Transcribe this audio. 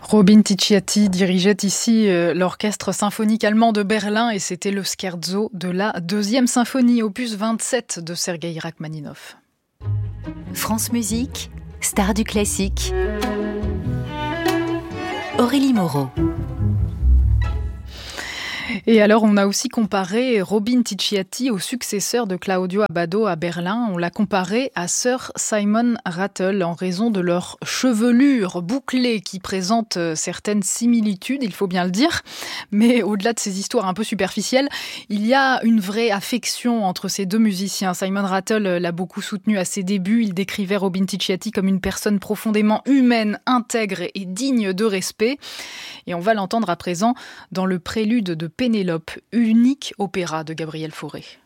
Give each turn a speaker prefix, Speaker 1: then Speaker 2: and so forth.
Speaker 1: Robin Ticciati dirigeait ici l'orchestre symphonique allemand de Berlin et c'était le scherzo de la deuxième symphonie, opus 27 de Sergueï Rachmaninov.
Speaker 2: France Musique, star du classique. Aurélie Moreau.
Speaker 1: Et alors, on a aussi comparé Robin Ticciati au successeur de Claudio Abbado à Berlin. On l'a comparé à Sir Simon Rattle en raison de leur chevelure bouclée qui présente certaines similitudes, il faut bien le dire. Mais au-delà de ces histoires un peu superficielles, il y a une vraie affection entre ces deux musiciens. Simon Rattle l'a beaucoup soutenu à ses débuts. Il décrivait Robin Ticciati comme une personne profondément humaine, intègre et digne de respect. Et on va l'entendre à présent dans le prélude de Pénélope, unique opéra de Gabriel Fauré.